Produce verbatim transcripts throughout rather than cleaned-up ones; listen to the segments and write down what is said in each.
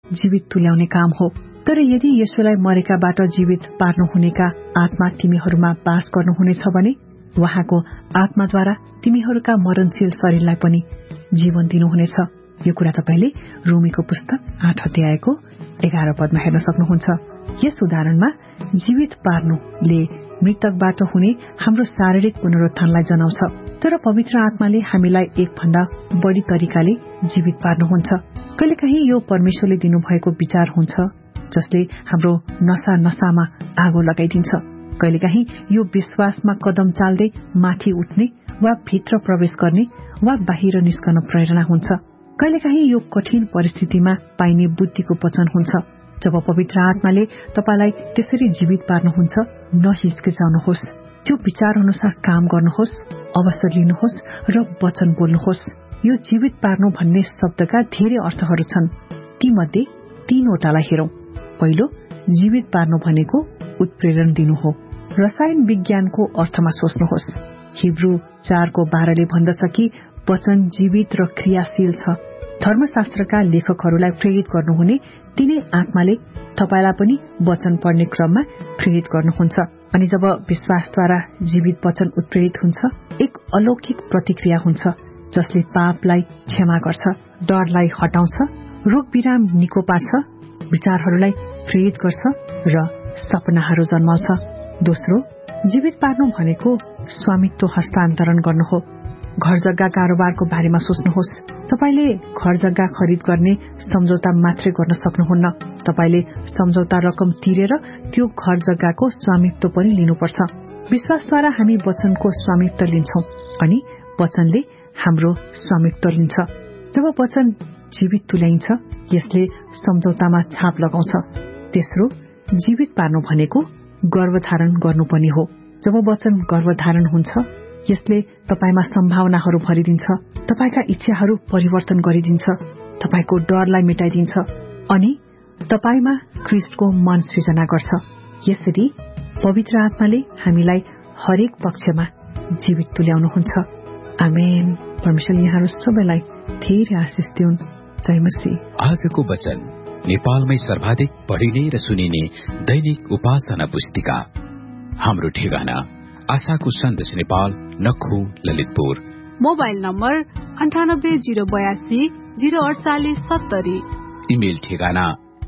जीवित तुल्याउने काम हो। तर यदि यसोलाई मरेकाबाट जीवित पार्नुहुनेका आत्मा तिमीहरूमा बास गर्नुहुनेछ भने उहाँको आत्माद्वारा तिमीहरूका मरणशील शरीरलाई पनि जीवन दिनुहुनेछ। यो कुरा तपाईले रोमीको पुस्तक आठ अध्यायको एघार पदमा हेर्न सक्नुहुन्छ। यस उदाहरणमा जीवित पार्नुले मृतकबाट हुने हाम्रो शारीरिक पुनरुत्थानलाई जनाउँछ, तर पवित्र आत्माले हामीलाई एक भन्दा बढ़ी तरिकाले जीवित पार्नुहुन्छ। कहिलेकाहीँ यो परमेश्वरले दिनुभएको विचार हुन्छ जसले हाम्रो नशा नशामा आगो लगाइदिन्छ। कहिलेकाहीँ यो विश्वासमा कदम चाल्दै माथि उठ्ने वा भित्र प्रवेश गर्ने वा बाहिर निस्कन प्रेरणा हुन्छ। कहिलेकाहीँ यो कठिन परिस्थितिमा पाइने बुद्धिको वचन हुन्छ। जब पवित्र आत्माले तपाईलाई त्यसरी जीवित पार्नुहुन्छ, नहिचकिचाउनुहोस्। त्यो विचार अनुसार काम गर्नुहोस्, अवसर लिनुहोस् र वचन बोल्नुहोस्। यो जीवित पार्नु भन्ने शब्दका धेरै अर्थहरू छन्। ती मध्ये तीनवटालाई हेरौं। पहिलो, जीवित पार्नु भनेको उत्प्रेरण दिनु हो। रसायन विज्ञानको अर्थमा सोच्नुहोस्। हिब्रू चारको बाह्रले भन्दछ कि वचन जीवित र क्रियाशील छ। धर्मशास्त्रका लेखकहरूलाई प्रेरित गर्नुहुने तिनै आत्माले तपाईलाई पनि वचन पढ्ने क्रममा प्रेरित गर्नुहुन्छ। अनि जब विश्वासद्वारा जीवित वचन उत्प्रेरित हुन्छ, एक अलौकिक प्रतिक्रिया हुन्छ जसले पापलाई क्षमा गर्छ, डरलाई हटाउँछ, रोग विराम निको पार्छ, विचारहरूलाई प्रेरित गर्छ र सपनाहरू जन्माउँछ। दोस्रो, जीवित पार्नु भनेको स्वामित्व हस्तान्तरण गर्नु हो। घर जग्गा कारोबारको बारेमा सोच्नुहोस्। तपाईले घर जग्गा खरिद गर्ने सम्झौता मात्रै गर्न सक्नुहुन्न। तपाईले सम्झौता रकम तिरेर त्यो घर जग्गाको स्वामित्व पनि लिनुपर्छ। विश्वासद्वारा हामी वचनको स्वामित्व लिन्छौं अनि वचनले हाम्रो स्वामित्व लिन्छ। जब वचन जीवित तुल्याइन्छ, यसले सम्झौतामा छाप लगाउँछ। तेस्रो, जीवित पार्नु भनेको गर्भधारण गर्नुपर्ने हो। जब वचन गर्भधारण हुन्छ, यसले तपाईमा सम्भावनाहरू भरिदिन्छ, तपाईका इच्छाहरू परिवर्तन गरिदिन्छ, तपाईको डरलाई मेटाइदिन्छ अनि तपाईमा ख्रीष्टको मन सृजना गर्छ। यसरी पवित्र आत्माले हामीलाई हरेक पक्षमा जीवित तुल्याउनुहुन्छ। आमेन। परमेश्वरले यहाँहरू सबैलाई धेरै आशिष दिउन्। जय मसीह। आजको वचन नेपालमै सर्वाधिक पढिने र सुनिने दैनिक उपासना पुस्तिका। हाम्रो ठेगाना आशाको सन्देश नेपाल, नखु, ललितपुर। मोबाइल नम्बर अन्ठानब्बे जीरो बयासी जीरो अडचालिस सत्तरी। इमेल ठेगाना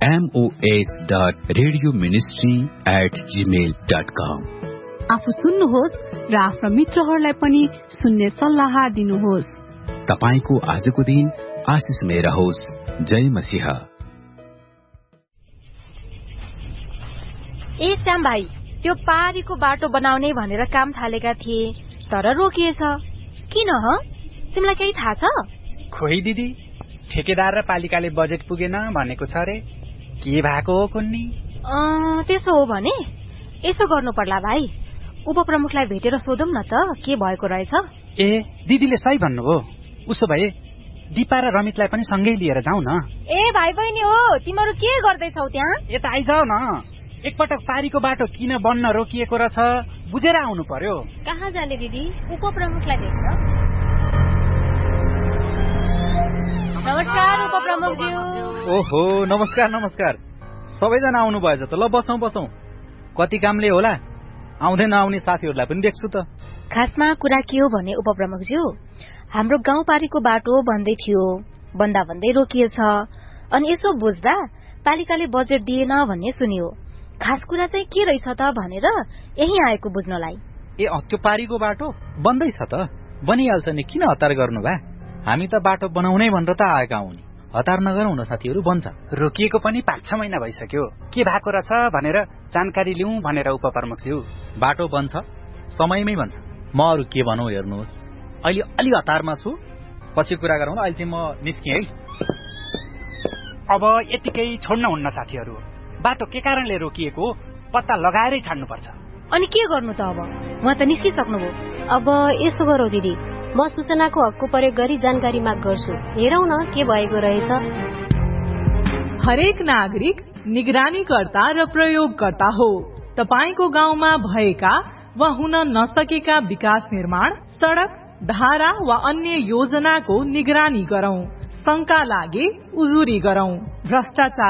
MOS dot radio ministry at Gmail dot कम। आफू सुन्नुहोस् र आफ्ना मित्रहरूलाई पनि सुन्ने सल्लाह दिनुहोस्। तपाईको आजको दिन आशिषमय रहोस्। जय मसीह। ए श्याम भाइ, त्यो पारीको बाटो बनाउने भनेर काम थालेका थिए, तर रोकिएछ। किन ह? तिमीलाई केही थाहा छ? खोइ दिदी, ठेकेदार र पालिकाले बजेट पुगेन भनेको छ रे। के भएको हो कुन्नी? त्यसो हो भने यसो गर्नु पर्ला भाइ, उपप्रमुखलाई भेटेर सोधौं न त के भएको रहेछ। ए, दिदीले सही भन्नुभयो। उसो भए दिपा र रमितलाई पनि सँगै लिएर जाउँ न। ए भाइ बहिनी हो, तिमीहरू के गर्दैछौ त्यहाँ? यता आइजाऊ न। एकपटक पारीको बाटो किन बन्न रोकिएको रहेछ बुझेर आउनु पर्यो। कहाँ जाने दिदी? उपप्रमुखलाई भेट्न। नमस्कार उपप्रमुखज्यू। ओहो, नमस्कार नमस्कार। सबैजना आउनु भएछ त। ल बसौं बसौं। कति कामले होला, आउँदै नआउने साथीहरूलाई पनि देख्छु त। खासमा कुरा के हो भने उपप्रमुखज्यू, हाम्रो गाउँपारीको बाटो बन्दै थियो, बन्दा भन्दै रोकिएछ। अनि यसो बुझ्दा पालिकाले बजेट दिएन भन्ने सुनियो। खास कुरा चाहिँ के रहेछ त भनेर यही आएको बुझ्नलाई। ए, त्यो पारीको बाटो बन्दैछ त। बनिहाल्छ नि, किन हतार गर्नु भा? हामी त बाटो बनाउनै भनेर त आएका हौ नि। हतार नगरौँ न साथीहरू, बन्छ। रोकिएको पनि पाँच छ महिना भइसक्यो। के भएको रहेछ भनेर जानकारी लिउँ भनेर उपप्रमुखज्यू। बाटो बन्छ, समयमै बन्छ। म अरू के भनौँ हेर्नुहोस्, अहिले अलि हतारमा छु, पछि कुरा गरौँ ल। अहिले चाहिँ म निस्केँ है। अब यतिकै छोड्न हुन्न साथीहरू। बाटो के कारणले रोकिएको पत्ता लगाएरै छाड्नुपर्छ। अनि के गर्नु त अब? उहाँ त निस्किसक्नुभयो। अब यसो गरौँ दिदी, म सूचनाको हकको प्रयोग गरी जानकारी माग गर्छु। हेरौँ न के भएको रहेछ। हरेक नागरिक निगरानीकर्ता र प्रयोगकर्ता हो। तपाईको गाउँमा भएका वा हुन नसकेका विकास निर्माण, सड़क, धारा वा अन्य योजनाको निगरानी गरौं। शंका लागे उजुरी गरौं। भ्रष्टाचार